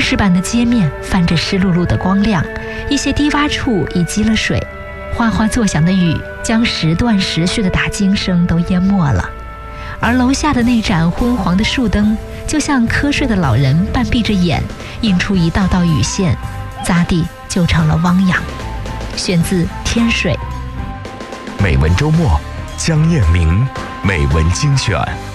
石板的街面泛着湿漉漉的光亮，一些低洼处已积了水，哗哗作响的雨将时断时续的打更声都淹没了。而楼下的那盏昏黄的树灯，就像瞌睡的老人半闭着眼，映出一道道雨线，匝地就成了汪洋。选自《天水》。 美文周末，江燕明美文精选。